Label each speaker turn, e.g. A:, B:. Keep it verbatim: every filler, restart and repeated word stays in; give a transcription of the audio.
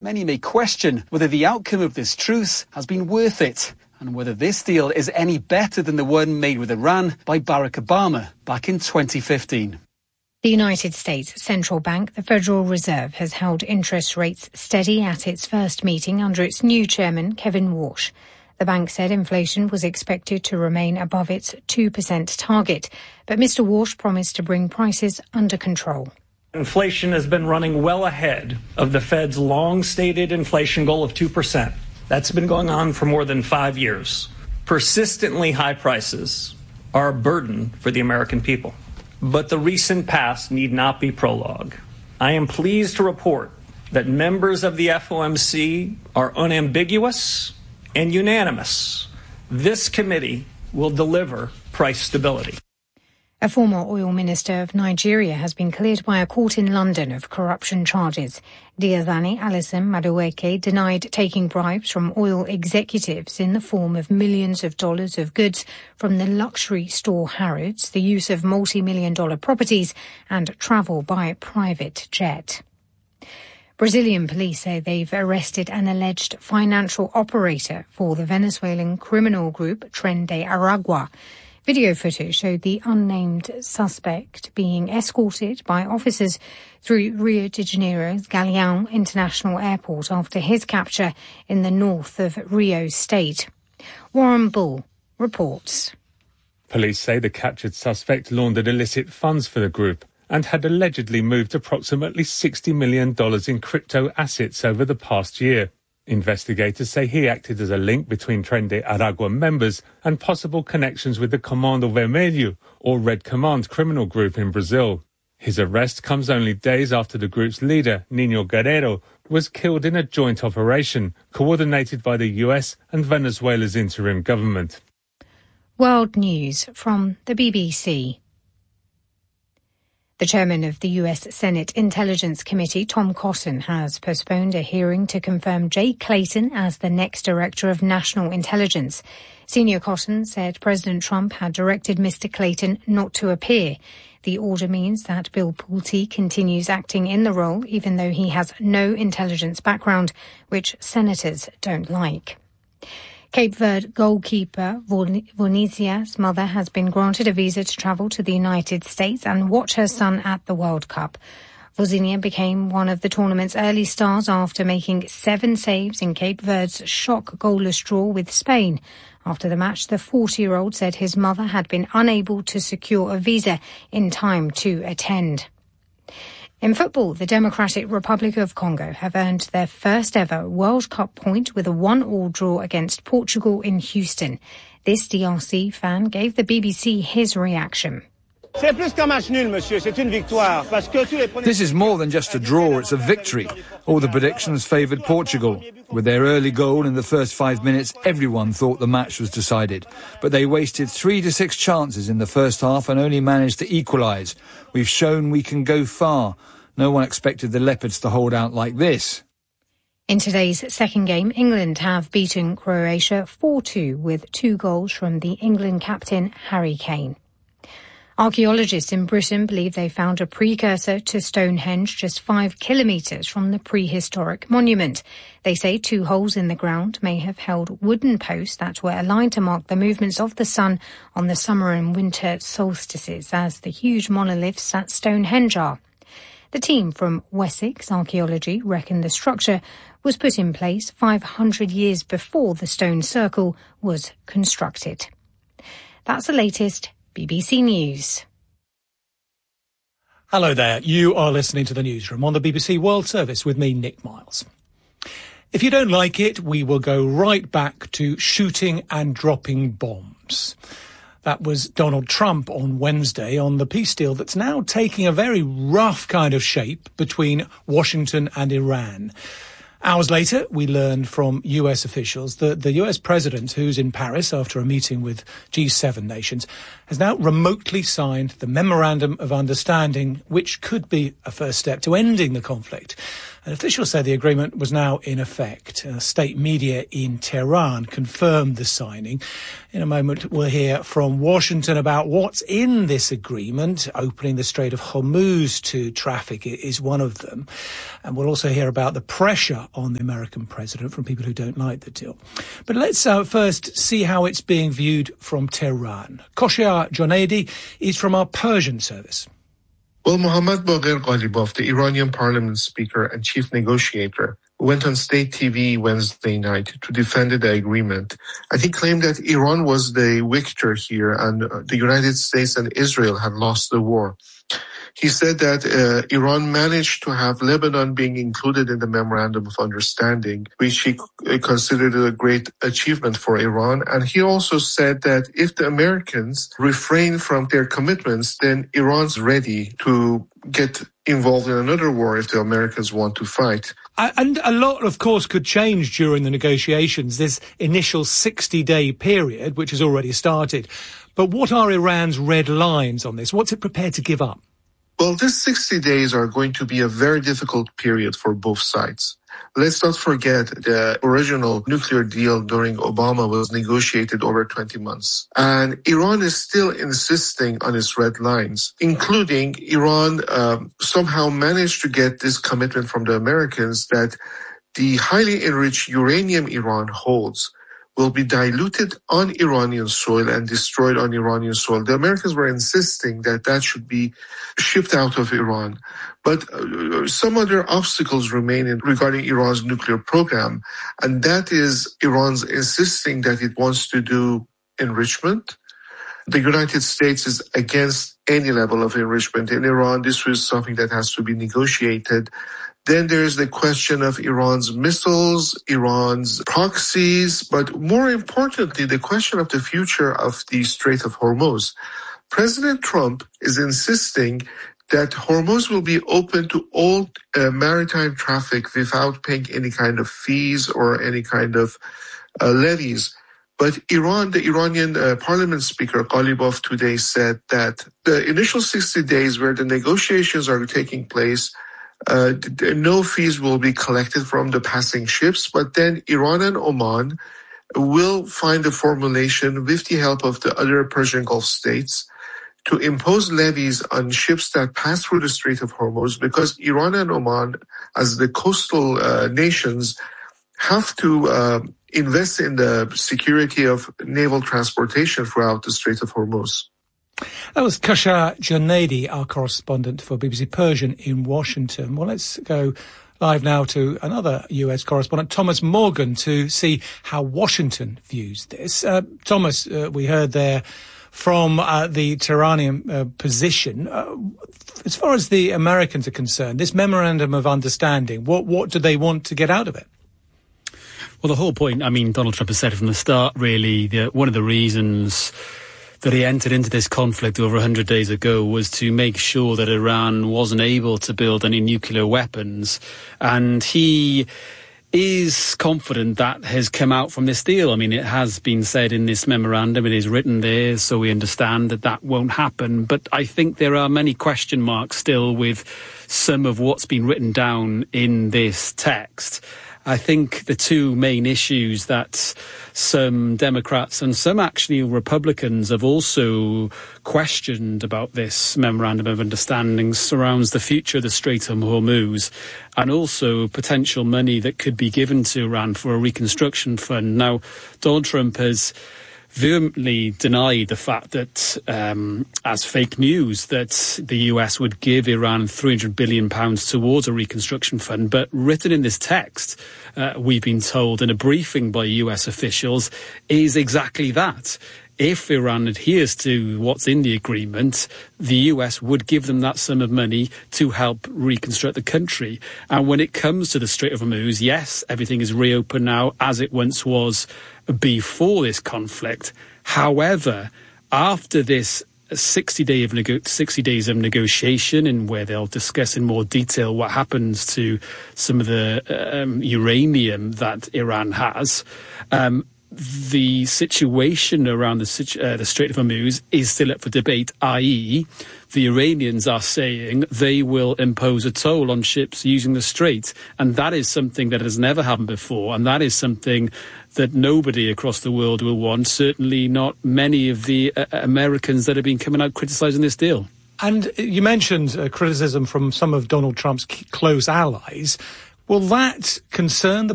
A: Many may question whether the outcome of this truce has been worth it, and whether this deal is any better than the one made with Iran by Barack Obama back in twenty fifteen.
B: The United States Central Bank, the Federal Reserve, has held interest rates steady at its first meeting under its new chairman, Kevin Warsh. The bank said inflation was expected to remain above its two percent target, but Mister Warsh promised to bring prices under control.
C: Inflation has been running well ahead of the Fed's long-stated inflation goal of two percent. That's been going on for more than five years. Persistently high prices are a burden for the American people. But the recent past need not be prologue. I am pleased to report that members of the F O M C are unambiguous and unanimous. This committee will deliver price stability.
B: A former oil minister of Nigeria has been cleared by a court in London of corruption charges. Diazani Alison Madueke denied taking bribes from oil executives in the form of millions of dollars of goods from the luxury store Harrods, the use of multi-million dollar properties, and travel by private jet. Brazilian police say they've arrested an alleged financial operator for the Venezuelan criminal group Tren de Aragua. Video footage showed the unnamed suspect being escorted by officers through Rio de Janeiro's Galeão International Airport after his capture in the north of Rio State. Warren Bull reports.
D: Police say the captured suspect laundered illicit funds for the group and had allegedly moved approximately sixty million dollars in crypto assets over the past year. Investigators say he acted as a link between Tren de Aragua members and possible connections with the Comando Vermelho, or Red Command, criminal group in Brazil. His arrest comes only days after the group's leader, Nino Guerrero, was killed in a joint operation coordinated by the U S and Venezuela's interim government.
B: World News from the B B C. The chairman of the U S Senate Intelligence Committee, Tom Cotton, has postponed a hearing to confirm Jay Clayton as the next Director of National Intelligence. Senior Cotton said President Trump had directed Mister Clayton not to appear. The order means that Bill Pulte continues acting in the role, even though he has no intelligence background, which senators don't like. Cape Verde goalkeeper Vonicia's mother has been granted a visa to travel to the United States and watch her son at the World Cup. Vocinia became one of the tournament's early stars after making seven saves in Cape Verde's shock goalless draw with Spain. After the match, the forty-year-old said his mother had been unable to secure a visa in time to attend. In football, the Democratic Republic of Congo have earned their first ever World Cup point with a one-all draw against Portugal in Houston. This D R C fan gave the B B C his reaction.
E: This is more than just a draw, it's a victory. All the predictions favoured Portugal. With their early goal in the first five minutes, everyone thought the match was decided. But they wasted three to six chances in the first half and only managed to equalise. We've shown we can go far. No one expected the Leopards to hold out like this.
B: In today's second game, England have beaten Croatia four two with two goals from the England captain Harry Kane. Archaeologists in Britain believe they found a precursor to Stonehenge just five kilometres from the prehistoric monument. They say two holes in the ground may have held wooden posts that were aligned to mark the movements of the sun on the summer and winter solstices, as the huge monoliths at Stonehenge are. The team from Wessex Archaeology reckon the structure was put in place five hundred years before the stone circle was constructed. That's the latest B B C News.
F: Hello there. You are listening to the Newsroom on the B B C World Service with me, Nick Miles. If you don't like it, we will go right back to shooting and dropping bombs. That was Donald Trump on Wednesday on the peace deal that's now taking a very rough kind of shape between Washington and Iran. Hours later, we learned from U S officials that the U S president, who's in Paris after a meeting with G seven nations, has now remotely signed the Memorandum of Understanding, which could be a first step to ending the conflict. And officials say the agreement was now in effect. Uh, state media in Tehran confirmed the signing. In a moment, we'll hear from Washington about what's in this agreement. Opening the Strait of Hormuz to traffic is one of them. And we'll also hear about the pressure on the American president from people who don't like the deal. But let's uh, first see how it's being viewed from Tehran. Koshia Jonaidi is from our Persian service.
G: Well, Mohammad Bagher Ghalibaf, the Iranian parliament speaker and chief negotiator, went on state T V Wednesday night to defend the agreement. And he claimed that Iran was the victor here and the United States and Israel had lost the war. He said that uh, Iran managed to have Lebanon being included in the Memorandum of Understanding, which he considered a great achievement for Iran. And he also said that if the Americans refrain from their commitments, then Iran's ready to get involved in another war if the Americans want to fight.
F: And a lot, of course, could change during the negotiations, this initial sixty-day period, which has already started. But what are Iran's red lines on this? What's it prepared to give up?
G: Well, these sixty days are going to be a very difficult period for both sides. Let's not forget the original nuclear deal during Obama was negotiated over twenty months. And Iran is still insisting on its red lines, including Iran um, somehow managed to get this commitment from the Americans that the highly enriched uranium Iran holds will be diluted on Iranian soil and destroyed on Iranian soil. The Americans were insisting that that should be shipped out of Iran. But uh, some other obstacles remain in, regarding Iran's nuclear program, and that is Iran's insisting that it wants to do enrichment. The United States is against any level of enrichment in Iran. This was something that has to be negotiated. Then there's the question of Iran's missiles, Iran's proxies, but more importantly, the question of the future of the Strait of Hormuz. President Trump is insisting that Hormuz will be open to all uh, maritime traffic without paying any kind of fees or any kind of uh, levies. But Iran, the Iranian uh, parliament speaker, Ghalibaf, today said that the initial sixty days where the negotiations are taking place, Uh, no fees will be collected from the passing ships, but then Iran and Oman will find a formulation with the help of the other Persian Gulf states to impose levies on ships that pass through the Strait of Hormuz, because Iran and Oman, as the coastal uh, nations, have to uh, invest in the security of naval transportation throughout the Strait of Hormuz.
F: That was Koshia Jonaidi, our correspondent for B B C Persian in Washington. Well, let's go live now to another U S correspondent, Thomas Morgan, to see how Washington views this. Uh, Thomas, uh, we heard there from uh, the Tehranian uh, position. Uh, as far as the Americans are concerned, this memorandum of understanding, what, what do they want to get out of it?
H: Well, the whole point, I mean, Donald Trump has said from the start, really, that one of the reasons that he entered into this conflict over one hundred days ago was to make sure that Iran wasn't able to build any nuclear weapons. And he is confident that has come out from this deal. I mean, it has been said in this memorandum, it is written there, so we understand that that won't happen. But I think there are many question marks still with some of what's been written down in this text. I think the two main issues that some Democrats and some actually Republicans have also questioned about this memorandum of understanding surrounds the future of the Strait of Hormuz and also potential money that could be given to Iran for a reconstruction fund. Now, Donald Trump has vehemently denied the fact that, um, as fake news, that the U S would give Iran three hundred billion pounds towards a reconstruction fund. But written in this text, uh, we've been told in a briefing by U S officials, is exactly that. If Iran adheres to what's in the agreement, the U S would give them that sum of money to help reconstruct the country. And when it comes to the Strait of Hormuz, yes, everything is reopened now as it once was before this conflict. However, after this sixty, day of nego- sixty days of negotiation, and where they'll discuss in more detail what happens to some of the um, uranium that Iran has, um, the situation around the, situ- uh, the Strait of Hormuz is still up for debate, that is, the Iranians are saying they will impose a toll on ships using the strait. And that is something that has never happened before. And that is something that nobody across the world will want, certainly not many of the uh, Americans that have been coming out criticising this deal.
F: And you mentioned uh, criticism from some of Donald Trump's close allies. Will that concern the